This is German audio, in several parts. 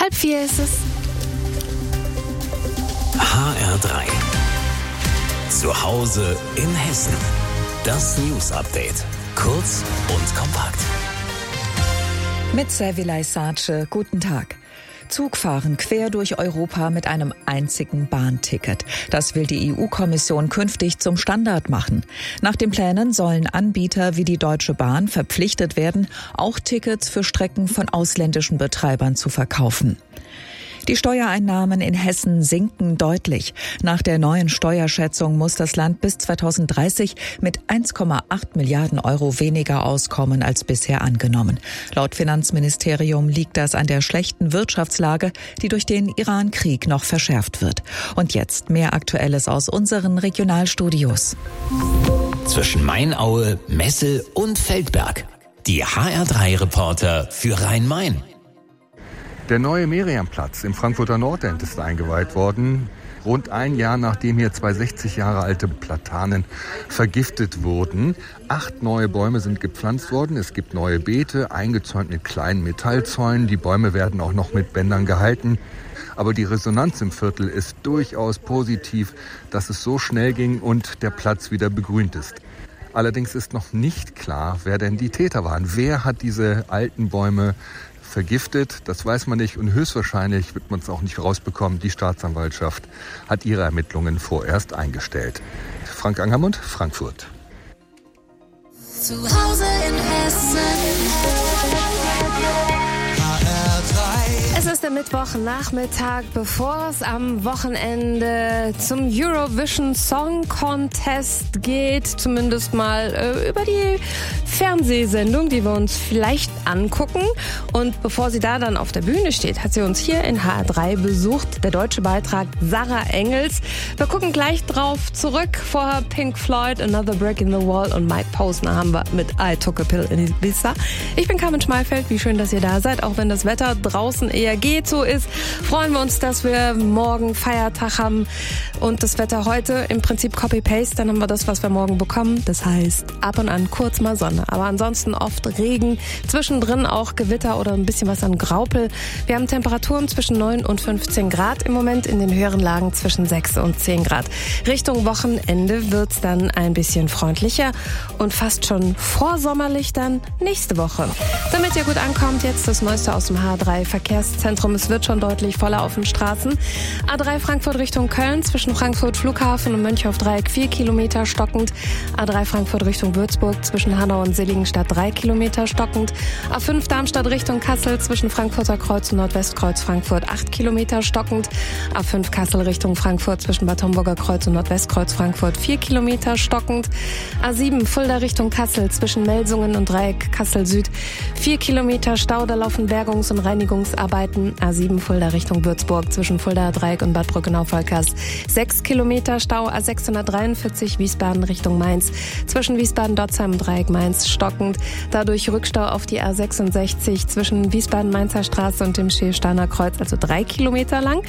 3:30 ist es. HR3. Zu Hause in Hessen. Das News-Update. Kurz und kompakt. Mit Servilay Sace, guten Tag. Zugfahren quer durch Europa mit einem einzigen Bahnticket. Das will die EU-Kommission künftig zum Standard machen. Nach den Plänen sollen Anbieter wie die Deutsche Bahn verpflichtet werden, auch Tickets für Strecken von ausländischen Betreibern zu verkaufen. Die Steuereinnahmen in Hessen sinken deutlich. Nach der neuen Steuerschätzung muss das Land bis 2030 mit 1,8 Milliarden Euro weniger auskommen als bisher angenommen. Laut Finanzministerium liegt das an der schlechten Wirtschaftslage, die durch den Iran-Krieg noch verschärft wird. Und jetzt mehr Aktuelles aus unseren Regionalstudios. Zwischen Mainaue, Messel und Feldberg. Die HR3-Reporter für Rhein-Main. Der neue Meriamplatz im Frankfurter Nordend ist eingeweiht worden. Rund ein Jahr nachdem hier 2 60 Jahre alte Platanen vergiftet wurden. 8 neue Bäume sind gepflanzt worden. Es gibt neue Beete, eingezäunt mit kleinen Metallzäunen. Die Bäume werden auch noch mit Bändern gehalten. Aber die Resonanz im Viertel ist durchaus positiv, dass es so schnell ging und der Platz wieder begrünt ist. Allerdings ist noch nicht klar, wer denn die Täter waren. Wer hat diese alten Bäume vergiftet? Das weiß man nicht und höchstwahrscheinlich wird man es auch nicht rausbekommen. Die Staatsanwaltschaft hat ihre Ermittlungen vorerst eingestellt. Frank Angermund, Frankfurt. Zu Hause in Hessen. Es ist der Mittwochnachmittag, bevor es am Wochenende zum Eurovision Song Contest geht. Zumindest mal über die Fernsehsendung, die wir uns vielleicht angucken. Und bevor sie da dann auf der Bühne steht, hat sie uns hier in HR3 besucht. Der deutsche Beitrag Sarah Engels. Wir gucken gleich drauf zurück. Vorher Pink Floyd, Another Brick in the Wall und Mike Posner haben wir mit I Took a Pill in Ibiza. Ich bin Carmen Schmalfeld. Wie schön, dass ihr da seid, auch wenn das Wetter draußen eher geht, so ist. Freuen wir uns, dass wir morgen Feiertag haben und das Wetter heute im Prinzip Copy-Paste, dann haben wir das, was wir morgen bekommen. Das heißt, ab und an kurz mal Sonne, aber ansonsten oft Regen, zwischendrin auch Gewitter oder ein bisschen was an Graupel. Wir haben Temperaturen zwischen 9 und 15 Grad im Moment, in den höheren Lagen zwischen 6 und 10 Grad. Richtung Wochenende wird's dann ein bisschen freundlicher und fast schon vorsommerlich dann nächste Woche. Damit ihr gut ankommt, jetzt das Neueste aus dem H3 Verkehrszentrum. Es wird schon deutlich voller auf den Straßen. A3 Frankfurt Richtung Köln, zwischen Frankfurt Flughafen und Mönchhof-Dreieck 4 Kilometer stockend. A3 Frankfurt Richtung Würzburg, zwischen Hanau und Seligenstadt 3 Kilometer stockend. A5 Darmstadt Richtung Kassel, zwischen Frankfurter Kreuz und Nordwestkreuz Frankfurt 8 Kilometer stockend. A5 Kassel Richtung Frankfurt, zwischen Bad Homburger Kreuz und Nordwestkreuz Frankfurt 4 Kilometer stockend. A7 Fulda Richtung Kassel, zwischen Melsungen und Dreieck Kassel Süd 4 Kilometer Stau, da laufen Bergungs- und Reinigungsarbeiten. A7 Fulda Richtung Würzburg, zwischen Fulda Dreieck und Bad Brückenau-Volkers 6 Kilometer Stau. A643 Wiesbaden Richtung Mainz, zwischen Wiesbaden-Dotzheim und Dreieck Mainz stockend. Dadurch Rückstau auf die A66 zwischen Wiesbaden-Mainzer Straße und dem Schäfsteiner Kreuz, also 3 Kilometer lang.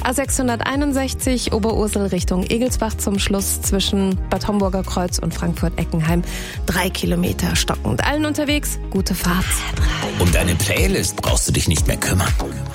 A661 Oberursel Richtung Egelsbach zum Schluss, zwischen Bad Homburger Kreuz und Frankfurt-Eckenheim 3 Kilometer stockend. Allen unterwegs, gute Fahrt. Um deine Playlist brauchst du dich nicht mehr kümmern.